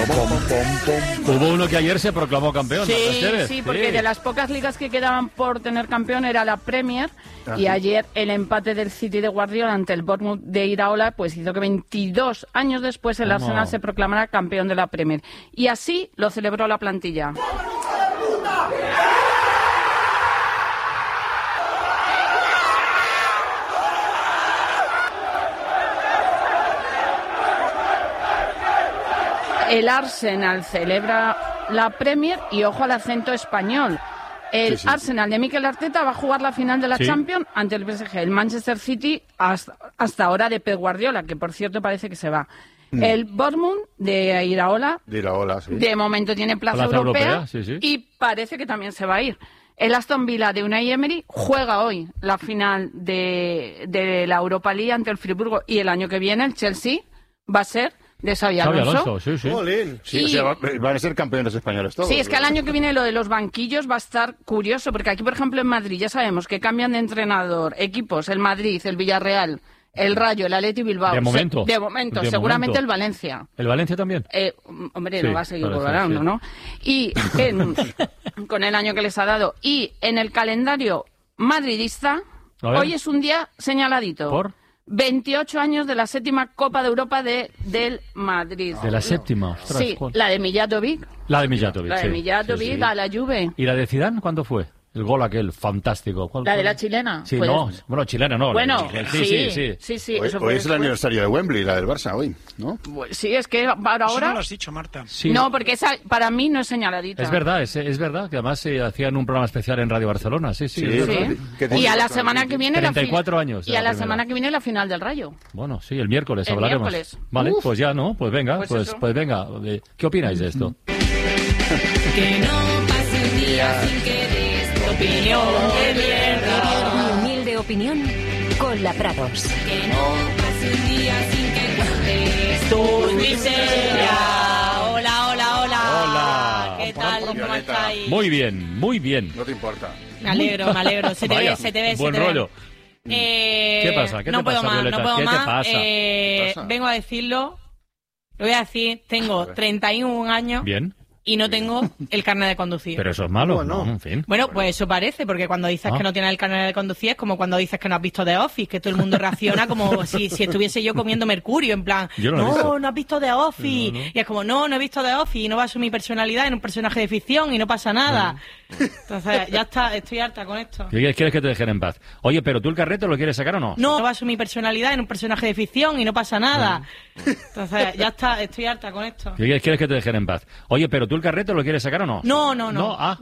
Hubo uno que ayer se proclamó campeón. Sí, porque de las pocas ligas que quedaban por tener campeón era la Premier. Y ayer el empate del City de Guardiola ante el Bournemouth de Iraola pues hizo que 22 años después el Arsenal se proclamara campeón de la Premier. Y así lo celebró la plantilla. El Arsenal celebra la Premier y ojo al acento español. El Arsenal de Mikel Arteta va a jugar la final de la Champions ante el PSG. El Manchester City hasta ahora de Pep Guardiola, que por cierto parece que se va. El Bournemouth de Iraola, de momento tiene plaza europea y parece que también se va a ir. El Aston Villa de Unai Emery juega hoy la final de la Europa League ante el Friburgo y el año que viene el Chelsea va a ser de Xabi Alonso. O sea, van a ser campeones españoles todos. Sí, es que el año que viene lo de los banquillos va a estar curioso, porque aquí, por ejemplo, en Madrid ya sabemos que cambian de entrenador equipos, el Madrid, el Villarreal, el Rayo, el Athletic Bilbao. De momento. Seguramente el Valencia. ¿El Valencia también? No va a seguir gobernando, ¿no? Y con el año que les ha dado. Y en el calendario madridista, hoy es un día señaladito. ¿Por? 28 años de la séptima Copa de Europa del Madrid. ¿De la séptima? Ostras, sí, la de Mijatovic. La de Mijatovic, a la Juve. ¿Y la de Zidane cuándo fue? El gol aquel, fantástico. ¿La de la chilena? Sí, pues... bueno, chilena no. Bueno, sí. Hoy es el aniversario de Wembley, la del Barça, hoy, ¿no? Sí, es que ahora... Eso no lo has dicho, Marta. Sí. No, porque esa para mí no es señaladita. Es verdad, que además hacían un programa especial en Radio Barcelona, sí. Y a la semana que viene... 34 años. Y a la semana que viene la final del Rayo. Bueno, sí, el miércoles hablaremos. Vale, pues ya, ¿no? Pues venga, pues venga. ¿Qué opináis de esto? Que no pase un día sin que opinión de mierda. Mi humilde opinión con la Prados. Que no pase un día sin que cuentes tus miserias. Hola. ¿Qué tal? ¿Cómo estáis? Muy bien. No te importa. Me alegro. Se te ve. Buen rollo. ¿Qué pasa? No puedo más, Violeta? no puedo ¿Qué más. te pasa? Vengo a decirlo. Lo voy a decir. Tengo 31 años. Bien. Y no tengo el carnet de conducir. Pero eso es malo, ¿no? En fin. Bueno, pues eso parece, porque cuando dices que no tienes el carnet de conducir es como cuando dices que no has visto The Office, que todo el mundo reacciona como si estuviese yo comiendo mercurio, en plan, no has visto The Office. No. Y es como, no he visto The Office, y no baso mi personalidad en un personaje de ficción y no pasa nada. Entonces, ya está, estoy harta con esto. ¿Quieres que te dejen en paz? Oye, ¿pero tú el carrete lo quieres sacar o no? No baso mi personalidad en un personaje de ficción y no pasa nada. Entonces, ya está, estoy harta con esto. ¿Quieres que te dejen en paz? Oye, ¿pero tú el carrete lo quieres sacar o no? No.